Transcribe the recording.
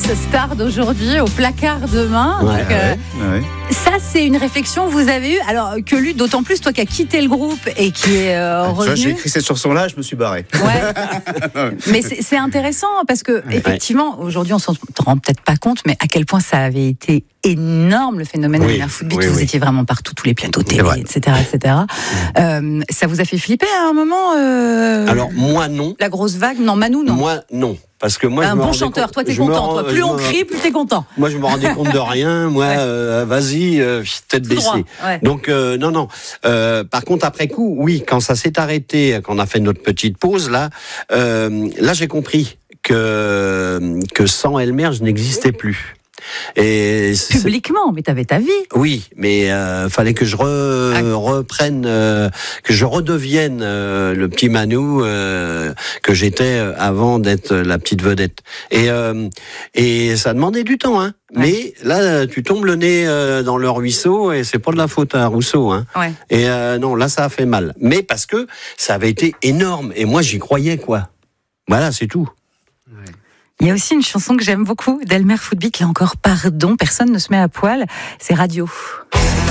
star d'aujourd'hui au placard demain. Ouais, Donc, ouais. Ça, c'est une réflexion que vous avez eue. Alors que lui, d'autant plus, toi qui as quitté le groupe et qui est revenu. J'ai écrit cette chanson-là, je me suis barré. Ouais. Mais c'est intéressant parce que, effectivement, aujourd'hui, on s'en rend peut-être pas compte, mais à quel point ça avait été énorme le phénomène de Delmer Footbeat. Vous étiez vraiment partout, tous les plateaux télé, etc., etc. Ça vous a fait flipper à un moment Alors moi non. La grosse vague, non. Manu, non. Moi non. Parce que moi, un bon chanteur, toi t'es content, toi. Plus on crie, plus t'es content. Moi je me rendais compte de rien, moi vas-y, tête baissée. Donc non. Par contre après coup, oui, quand ça s'est arrêté, quand on a fait notre petite pause là j'ai compris que sans Elmer je n'existais plus. Et publiquement, mais t'avais ta vie. Oui, mais fallait que je reprenne, que je redevienne le petit Manu que j'étais avant d'être la petite vedette. Et ça demandait du temps, hein. Mais là, tu tombes le nez dans le ruisseau et c'est pas de la faute à Rousseau, hein. Et non, là, ça a fait mal. Mais parce que ça avait été énorme et moi, j'y croyais, quoi. Voilà, c'est tout. Il y a aussi une chanson que j'aime beaucoup, Delmer Footbeat, là encore, pardon, personne ne se met à poil, c'est Radio.